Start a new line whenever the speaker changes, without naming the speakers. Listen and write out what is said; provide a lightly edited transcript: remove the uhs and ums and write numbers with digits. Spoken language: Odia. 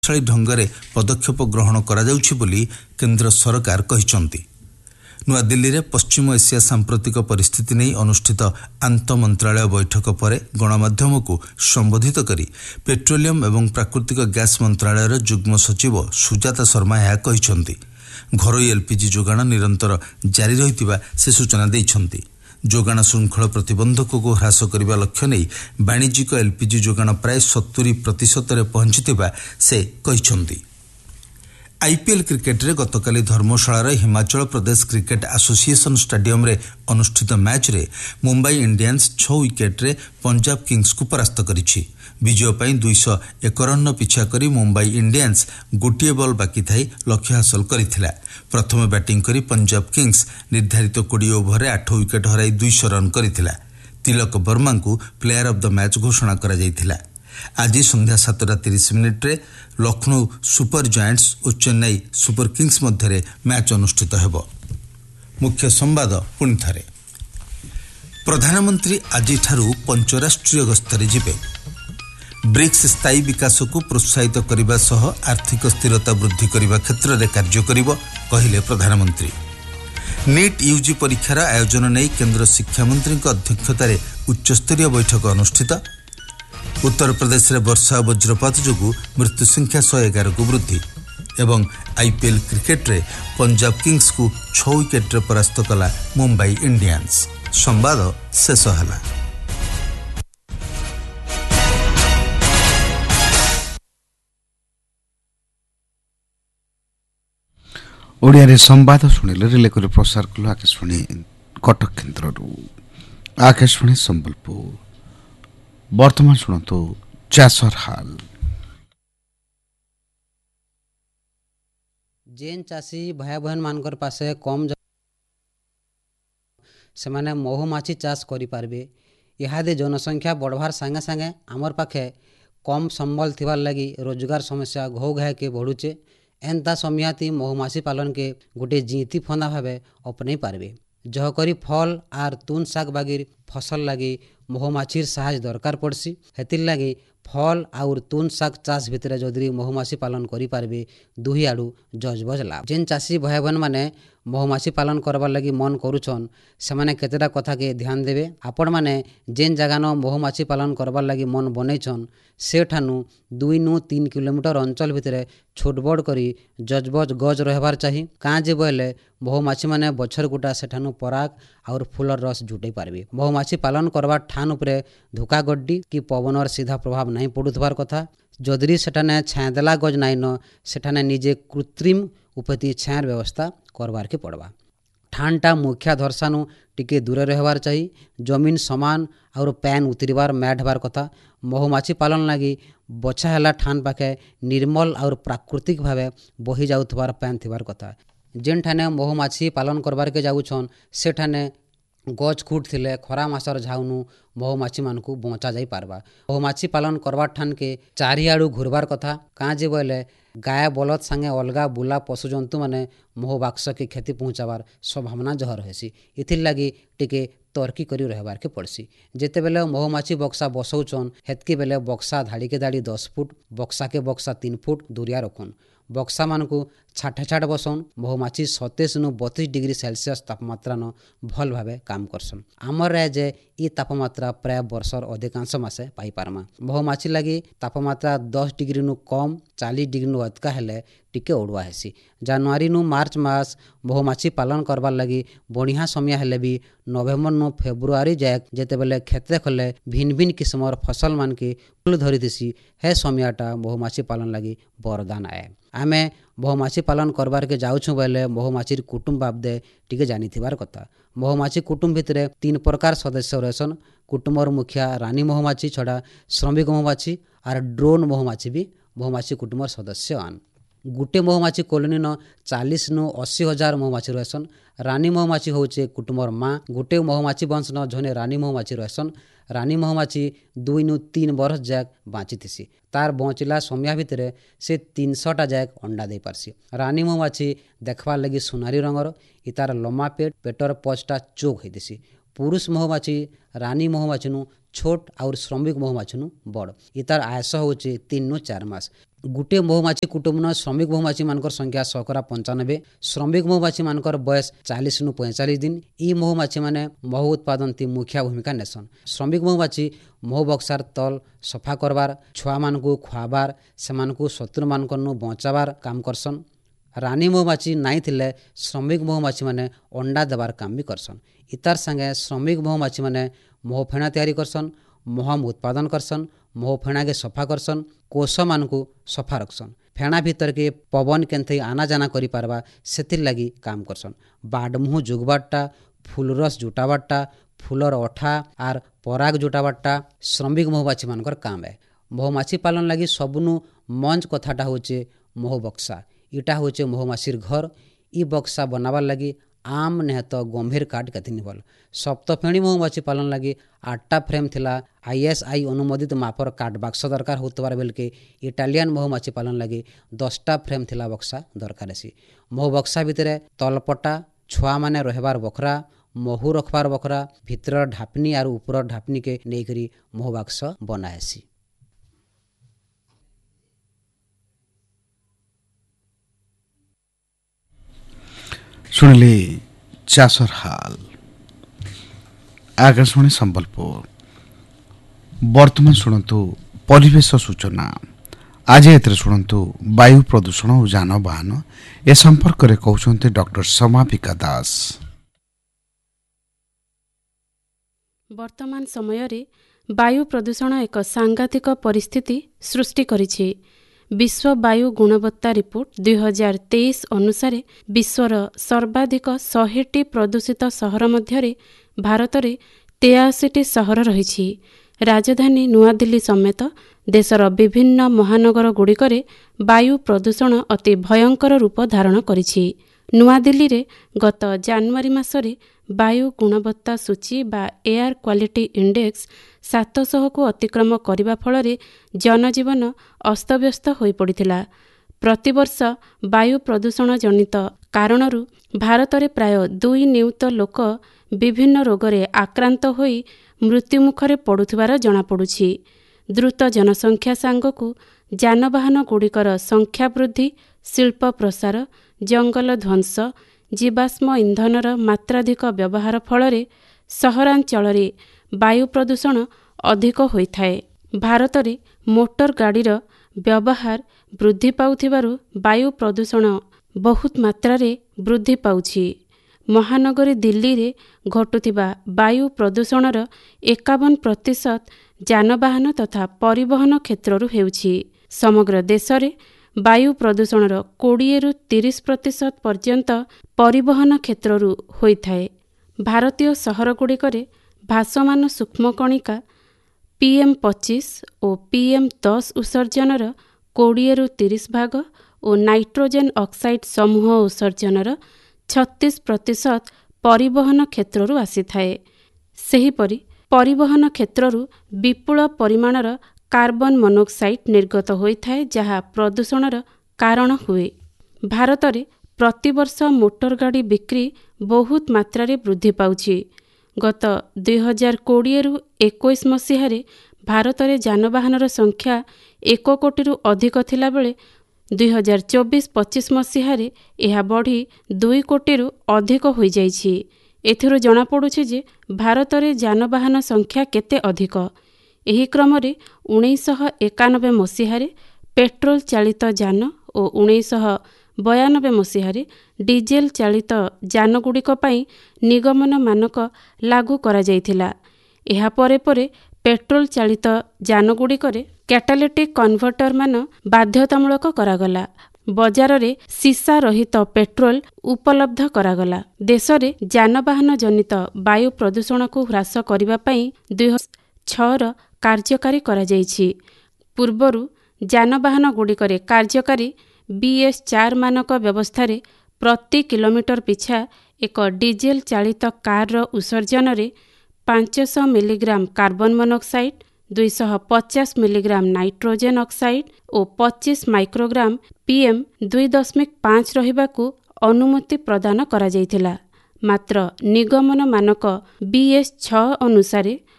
ପ୍ରଭାବଶାଳୀ ଢଙ୍ଗରେ ପଦକ୍ଷେପ ଗ୍ରହଣ କରାଯାଉଛି ବୋଲି କେନ୍ଦ୍ର ସରକାର କହିଛନ୍ତି। ନୂଆଦିଲ୍ଲୀରେ ପଶ୍ଚିମ ଏସିଆ ସାମ୍ପ୍ରତିକ ପରିସ୍ଥିତି ନେଇ ଅନୁଷ୍ଠିତ ଆନ୍ତଃ ମନ୍ତ୍ରାଳୟ ବୈଠକ ପରେ ଗଣମାଧ୍ୟମକୁ ସମ୍ବୋଧିତ କରି ପେଟ୍ରୋଲିୟମ ଏବଂ ପ୍ରାକୃତିକ ଗ୍ୟାସ୍ ମନ୍ତ୍ରାଳୟର ଯୁଗ୍ମ ସଚିବ ସୁଜାତା ଶର୍ମା ଏହା କହିଛନ୍ତି। ଘରୋଇ ଏଲ୍ପିଜି ଯୋଗାଣ ନିରନ୍ତର ଜାରି ରହିଥିବା ସେ ସୂଚନା ଦେଇଛନ୍ତି। ଯୋଗାଣ ଶୃଙ୍ଖଳ ପ୍ରତିବନ୍ଧକକୁ ହ୍ରାସ କରିବା ଲକ୍ଷ୍ୟ ନେଇ ବାଣିଜ୍ୟିକ ଏଲ୍ପିଜି ଯୋଗାଣ ପ୍ରାୟ 70% ପହଞ୍ଚିଥିବା ସେ କହିଛନ୍ତି। ଆଇପିଏଲ୍ କ୍ରିକେଟରେ ଗତକାଲି ଧର୍ମଶାଳାର ହିମାଚଳ ପ୍ରଦେଶ କ୍ରିକେଟ ଆସୋସିଏସନ ଷ୍ଟାଡିୟମରେ ଅନୁଷ୍ଠିତ ମ୍ୟାଚ୍ରେ ମୁମ୍ବାଇ ଇଣ୍ଡିଆନ୍ସ 6 ୱିକେଟ୍ରେ ପଞ୍ଜାବ କିଙ୍ଗ୍ସକୁ ପରାସ୍ତ କରିଛି। ବିଜୟ ପାଇଁ 201 ରନ୍ ପିଛା କରି ମୁମ୍ବାଇ ଇଣ୍ଡିଆନ୍ସ ଗୋଟିଏ ବଲ୍ ବାକି ଥାଇ ଲକ୍ଷ୍ୟ ହାସଲ କରିଥିଲା। ପ୍ରଥମେ ବ୍ୟାଟିଂ କରି ପଞ୍ଜାବ କିଙ୍ଗ୍ସ ନିର୍ଦ୍ଧାରିତ 20 ଓଭରରେ 8 ୱିକେଟ୍ ହରାଇ 200 ରନ୍ କରିଥିଲା। ତିଲକ ବର୍ମାଙ୍କୁ ପ୍ଲେୟାର ଅଫ୍ ଦ ମ୍ୟାଚ୍ ଘୋଷଣା କରାଯାଇଥିଲା। ଆଜି ସନ୍ଧ୍ୟା 7:30 ଲକ୍ଷ୍ନୌ ସୁପର ଜାଏଣ୍ଟସ୍ ଓ ଚେନ୍ନାଇ ସୁପର କିଙ୍ଗ୍ସ ମଧ୍ୟରେ ମ୍ୟାଚ୍ ଅନୁଷ୍ଠିତ ହେବ। ମୁଖ୍ୟ ସମ୍ବାଦ ପୁଣିଥରେ। ପ୍ରଧାନମନ୍ତ୍ରୀ ଆଜିଠାରୁ ପଞ୍ଚରାଷ୍ଟ୍ରୀୟ ଗସ୍ତରେ ଯିବେ। ବ୍ରିକ୍ସ ସ୍ଥାୟୀ ବିକାଶକୁ ପ୍ରୋତ୍ସାହିତ କରିବା ସହ ଆର୍ଥିକ ସ୍ଥିରତା ବୃଦ୍ଧି କରିବା କ୍ଷେତ୍ରରେ କାର୍ଯ୍ୟ କରିବ, କହିଲେ ପ୍ରଧାନମନ୍ତ୍ରୀ। ନିଟ୍ ୟୁଜି ପରୀକ୍ଷାର ଆୟୋଜନ ନେଇ କେନ୍ଦ୍ର ଶିକ୍ଷାମନ୍ତ୍ରୀଙ୍କ ଅଧ୍ୟକ୍ଷତାରେ ଉଚ୍ଚସ୍ତରୀୟ ବୈଠକ ଅନୁଷ୍ଠିତ। ଉତ୍ତରପ୍ରଦେଶରେ ବର୍ଷା ଓ ବଜ୍ରପାତ ଯୋଗୁଁ ମୃତ୍ୟୁସଂଖ୍ୟା 111କୁ ବୃଦ୍ଧି ଏବଂ ଆଇପିଏଲ୍ କ୍ରିକେଟରେ ପଞ୍ଜାବ କିଙ୍ଗ୍ସକୁ 6 ୱିକେଟ୍ରେ ପରାସ୍ତ କଲା ମୁମ୍ବାଇ ଇଣ୍ଡିଆନ୍ସ। ସମ୍ବାଦ ଶେଷ ହେଲା।
ଓଡ଼ିଆରେ ସମ୍ବାଦ ଶୁଣିଲେ ରିଲେ କରି ପ୍ରସାର କଲୁ ଆକାଶବାଣୀ କଟକ କେନ୍ଦ୍ରରୁ। ଆକାଶବାଣୀ ସମ୍ବଲପୁର। ବର୍ତ୍ତମାନ ଶୁଣନ୍ତୁ ଚାଷର ହାଲ।
ଯେନ୍ ଚାଷୀ ଭାଇ ବହନ ମାନଙ୍କର ପାଶେ କମ୍ ସେମାନେ ମହୁମାଛି ଚାଷ କରିପାରିବେ। ଇହାଦେ ଜନସଂଖ୍ୟା ବଢ଼ବାର୍ ସାଙ୍ଗେ ସାଙ୍ଗେ ଆମର୍ ପାଖେ କମ୍ ସମ୍ବଳ ଥିବାର୍ ଲାଗି ରୋଜଗାର ସମସ୍ୟା ଘୋ ଘାଏକେ ବଢ଼ୁଛେ। ଏନ୍ତା ସମୟାତି ମହୁମାଛି ପାଲନକେ ଗୋଟିଏ ଜିଇତି ଫନ୍ଦା ଭାବେ ଅପନେଇ ପାରବେ। ଯହକରି ଫଲ ଆର୍ ତୁନ୍ ଶାଗ ବାଗିର ଫସଲ ଲାଗି ମହୁମାଛିର ସାହାଯ୍ୟ ଦରକାର ପଡ଼ସି। ହେତିର୍ ଲାଗି ଫଲ ଆଉର ତୁନ୍ ଶାଗ ଚାଷ ଭିତରେ ଯଦି ମହୁମାଛି ପାଲନ କରିପାରିବେ ଦୁହି ଆଡ଼ୁ ଜଜବଜ ଲାଭ। ଯେନ୍ ଚାଷୀ ଭାଇ ବହନ ମାନେ ମହୁମାଛି ପାଲନ କରବାର୍ ଲାଗି ମନ କରୁଛନ୍ ସେମାନେ କେତେଟା କଥାକେ ଧ୍ୟାନ ଦେବେ। ଆପଣମାନେ ଯେନ୍ ଜାଗାନ ମହୁମାଛି ପାଲନ କରବାର୍ ଲାଗି ମନ ବନେଇଛନ୍ ସେଠାନୁ 2-3 କିଲୋମିଟର ଅଞ୍ଚଳ ଭିତରେ ଛୋଟ ବଡ଼ କରି ଜଜବଜ ଗଜ ରହିବାର ଚାହିଁ। କାଁ ଯେ ବୋଇଲେ ମହୁମାଛି ମାନେ ବଛର ଗୁଟା ସେଠାନୁ ପରାଗ ଆଉର ଫୁଲର ରସ ଜୁଟେଇ ପାରିବେ। ମହୁମାଛି ପାଲନ କରବାର ଠାନ ଉପରେ ଧୋକା ଗଡ୍ଡି କି ପବନର ସିଧା ପ୍ରଭାବ ନାହିଁ ପଡ଼ୁଥିବାର କଥା। ଯଦି ସେଠାନେ ଛାଏଁଦେଲା ଗଜ ନାଇନ ସେଠାନେ ନିଜେ କୃତ୍ରିମ ଉପତି ଛାଏଁର ବ୍ୟବସ୍ଥା କରବାରକେ ପଡ଼ବା। ଠାନଟା ମୁଖ୍ୟା ଧରସାନୁ ଟିକେ ଦୂରେ ରହିବାର ଚାହିଁ। ଜମିନ ସମାନ ଆଉର ପ୍ୟାନ୍ ଉତରିବାର ମ୍ୟାଟ୍ ହେବାର କଥା। ମହୁମାଛି ପାଲନ ଲାଗି ବଛା ହେଲା ଠାନ ପାଖେ ନିର୍ମଲ ଆଉର ପ୍ରାକୃତିକ ଭାବେ ବହି ଯାଉଥିବାର ପ୍ୟାନ୍ ଥିବାର କଥା। ଯେନ୍ଠାନେ ମହୁମାଛି ପାଲନ କରବାରକେ ଯାଉଛନ୍ ସେଠାନେ ଗଛ ଖୁଟ ଥିଲେ ଖରା ମାସର ଝାଉନୁ ମହୁମାଛି ମାନଙ୍କୁ ବଞ୍ଚା ଯାଇ ପାରବା। ମହୁମାଛି ପାଲନ କରବାର ଠାନକେ ଚାରିଆଡ଼ୁ ଘୁରବାର କଥା। କାଁ ଯେ ବୋଇଲେ ଗାଏ ବଲଦ ସାଙ୍ଗେ ଅଲଗା ବୁଲା ପଶୁଜନ୍ତୁ ମାନେ ମହୁ ବାକ୍ସକେ କ୍ଷତି ପହଞ୍ଚାବାର ସମ୍ଭାବନା ଜହ ରହିସି। ଏଥିର୍ଲାଗି ଟିକେ ତର୍କି କରି ରହିବାରକେ ପଡ଼ସି। ଯେତେବେଲେ ମହୁମାଛି ବକ୍ସା ବସଉଛନ୍ ହେତ୍କି ବେଲେ ବକ୍ସା ଧାଡ଼ିକେ ଧାଡ଼ି 10 ଫୁଟ ବକ୍ସାକେ ବକ୍ସା 3 ଫୁଟ ଦୂରିଆ ରଖୁନ୍। ବକ୍ସା ମାନଙ୍କୁ ଛାଟେ ଛାଟ ବସନ୍। ମହୁମାଛି 27-32 ଡିଗ୍ରୀ ସେଲସିୟସ୍ ତାପମାତ୍ରାନ ଭଲ ଭାବେ କାମ କରସନ୍। ଆମର ରାଜ୍ୟ ଇ ତାପମାତ୍ରା ପ୍ରାୟ ବର୍ଷର ଅଧିକାଂଶ ମାସେ ପାଇପାରମା। ମହୁମାଛି ଲାଗି ତାପମାତ୍ରା 10 ଡିଗ୍ରୀନୁ କମ୍ 40 ଡିଗ୍ରୀନୁ ଅଧିକା ହେଲେ ଟିକେ ଅଡ଼ୁଆ ହେସି। ଜାନୁଆରୀନୁ ମାର୍ଚ୍ଚ ମାସ ମହୁମାଛି ପାଲନ କରବାର ଲାଗି ବଢ଼ିଆ ସମୟ ହେଲେ ବି ନଭେମ୍ବରନୁ ଫେବୃଆରୀ ଯାଏ ଯେତେବେଲେ କ୍ଷେତ୍ରେ ଖଲେ ଭିନ୍ନ ଭିନ୍ନ କିସମର ଫସଲ ମାନକେ ଫୁଲ ଧରିଥିସି ହେ ସମୟଟା ମହୁମାଛି ପାଲନ ଲାଗି ବରଦାନ ଆଏ। ଆମେ ମହୁମାଛି ପାଲନ କରବାରକେ ଯାଉଛୁଁ ବୋଇଲେ ମହୁମାଛିର କୁଟୁମ୍ବ ବାବଦେ ଟିକେ ଜାନିଥିବାର କଥା। ମହୁମାଛି କୁଟୁମ୍ବ ଭିତରେ 3 ପ୍ରକାର ସଦସ୍ୟ ରହସନ୍। କୁଟୁମ୍ବର ମୁଖିଆ ରାନୀ ମହୁମାଛି ଛଡ଼ା ଶ୍ରମିକ ମହୁମାଛି ଆର୍ ଡ୍ରୋନ୍ ମହୁମାଛି ବି ମହୁମାଛି କୁଟୁମ୍ବର ସଦସ୍ୟ ଆନ୍। ଗୁଟେ ମହୁମାଛି କଲୋନିନ 40-80 ହଜାର ମହୁମାଛି ରହସନ୍। ରାନୀ ମହୁମାଛି ହଉଛେ କୁଟୁମ୍ବର ମା। ଗୁଟେ ମହୁମାଛି ବଂଶନ ଝନେ ରାନୀ ମହୁମାଛି ରହସନ୍। ରାନୀ ମହୁମାଛି 2-3 ବର୍ଷ ଯାକ ବାঁଚିଥିସି। ତାର ବଞ୍ଚିଲା ସମୟ ଭିତରେ ସେ 300ଟା ଯାକ ଅଣ୍ଡା ଦେଇ ପାରସି। ରାନୀ ମହୁମାଛି ଦେଖବାର୍ ଲାଗି ସୁନାରୀ ରଙ୍ଗର। ଇ ତାର ଲମ୍ବା ପେଟର ପଛଟା ଚୋକ୍ ହେଇଥିସି। ପୁରୁଷ ମହୁମାଛି ରାନୀ ମହୁମାଛିନୁ ଛୋଟ ଆଉର ଶ୍ରମିକ ମହୁମାଛିନୁ ବଡ଼। ଇ ତାର ଆୟସ ହଉଛି 3-4 ମାସ। गोटे महुमाछी कुटुंब श्रमिक महुमाछी मानकर संख्या 95, श्रमिक महुमाछी मानकर बयस 40 नु 45 दिन। ई महुमाछी माने महू उत्पादन ती मुख्य भूमिका नेसन। श्रमिक महुमाछी महू बक्सार तल सफा करबार, छुआ मानकू खुआबार, सेमानकू शत्रु मानकर नु बचाबार काम करसन। रानी महुमाछी नाई थिले श्रमिक महुमाछी माने अंडा देबार काम भी करसन। इतार संगे श्रमिक महुमाछी माने महू फेणा तैयारी करसन, महम उत्पादन करसन, महू फेणा के सफा करसन, कोष मानकू सफा रखसन, फेणा भीतर के पवन केन्थे आना जाना करि पारबा सेतिर लगी काम करसन। बाडमुह जुगबाटा, फूलरस जुटाबाटा, फूलर अठा आर पराग जुटाबाटा श्रमिक महुमाछी मानकर काम है। महुमाछी पालन लगी सबनु मंच कथाटा होचे महू बक्सा। इटा होचे महुमाछीर घर। इ बक्सा बनाबार लगी आम नेहत गंभीर काट कथि निबल। सप्तफेणी महुमाछी पालन लगी 8टा फ्रेम थिला। ISI अनुमोदित मापर काट बाक्स दरकार होतबार बेल के इटालियन महुमाछी पालन लगी 10टा फ्रेम थिला बक्सा दरकार आसी। महू बक्सा भितरे तलपटा, छुआ माने रहबार बखरा, महू रखबार बखरा, भितर ढापनी आर ऊपर ढापनी के नेकरी महू बाक्स बनाएसी।
शुणिले चाषर हाल आकाशवाणी संबलपुर। वर्तमान शुणु परिवेश सूचना। आज एथरे शुणु वायु प्रदूषण और जानवाहन ए संपर्क में कहते डॉक्टर समापिका दास।
वर्तमान समय रे वायु प्रदूषण एक सांघातिक परिस्थिति सृष्टि करिछि। विश्व वायु गुणवत्ता रिपोर्ट 2023 अनुसार विश्वर सर्वाधिक 100टी प्रदूषित सहर मध्य भारत में 83टी सहर रही। राजधानी नुआदिल्ली समेत देशर विभिन्न महानगर गुड़िकरे वायु प्रदूषण अति भयंकर रूप धारण करिछि। नुआदिल्ली रे गत जनवरी मासरे वायु गुणवत्ता सूची बा एयर क्वालिटी इंडेक्स 700 को अतिक्रम करने फल जनजीवन अस्तव्यस्त हो पड़ा। प्रतिवर्ष वायु प्रदूषण जनित कारणरू भारत में प्राय 2 नियुत लोक विभिन्न रोगरे आक्रांत होई मृत्युमुखरे पड़ुथिबार जनापड़ुछि। द्रुत जनसंख्या सांगकू जानवाहन गुड़िकर संख्या वृद्धि, शिल्प प्रसार, जंगल ध्वंस, जीवाश्म इंधनर मात्राधिक व्यवहार फल सहरांचल वायु प्रदूषण अधिक होइथाए। भारत में मोटर गाड़ीर व्यवहार वृद्धि पाउथिबारु वायु प्रदूषण बहुत मात्रारे वृद्धि पाउछि। महानगरी दिल्ली रे घटुथिबा वायु प्रदूषणर 51% जानवाहन तथा परिवहन क्षेत्ररू हेउछि। समग्र देश रे वायु प्रदूषणर 20-30% पर्यंत परिवहन क्षेत्ररू होइथाए। भारतीय सहरगुड़िकरे भासमान सूक्ष्मकणिका PM25 और PM10 उत्सर्जनर 20-30 भाग और नाइट्रोजेन ऑक्साइड समूह उत्सर्जनर 36% परिवहन क्षेत्ररू आसीथाए। सेहीपरि परिवहन क्षेत्ररू विपुल परिमाणर कार्बन मोनोक्साइड निर्गत होइथाए, जहा प्रदूषणर कारण हुए। भारत में प्रतिवर्ष मोटर गाड़ी बिक्री बहुत मात्रारे वृद्धि पाउछि। गत 2020-21 मसीहारे भारत में जानवाहनर संख्या 1 कोटी अधिक थिला बेले 2024-25 मसीहारे यह बढ़ी 2 कोटी अधिक हो जाइछि। एथिरो जଣା पड़ुछि जे भारत में जानवाहन संख्या केते अधिक। एही क्रम रे 1991 मसीहारे पेट्रोल चालित जान और 1992 मसीहारे डीजेल चालित जानगुड़िक पई निगमन मानक लागू करा जायथिला। एहा परे परे पेट्रोल चालित जानगुड़िकरे कैटालिटिक कन्वर्टर मान बाध्यतामूलक करागला। बजार रे सीसा रहित पेट्रोल उपलब्ध करागला। देश रे जानवाहन जनित वायु प्रदूषण को ह्रास करिबा पई 2006 कार्यकारी करा जायछि। पूर्वरु जानवाहन गुड़िकरे कार्यकारी BS4 मानक व्यवस्था रे प्रति किलोमीटर पिछा एक डीजेल चालित कार उत्सर्जन रे 500 milligram carbon monoxide, 250 milligram nitrogen oxide और 25 माइक्रोग्राम PM2.5 रहिबाकू अनुमति प्रदान करा जायथिला। मात्र निगमन मानक BS6 अनुसारे